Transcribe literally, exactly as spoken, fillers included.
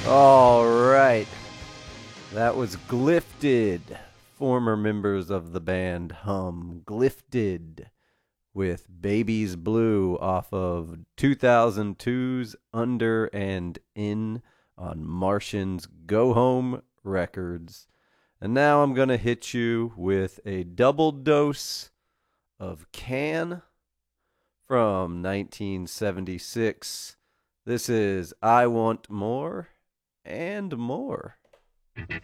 All right. That was Glifted. Former members of the band Hum. Glifted with Baby's Blue off of two thousand two's Under and In on Martian's Go Home Records. And now I'm going to hit you with a double dose of Can from nineteen seventy-six. This is I Want More and More.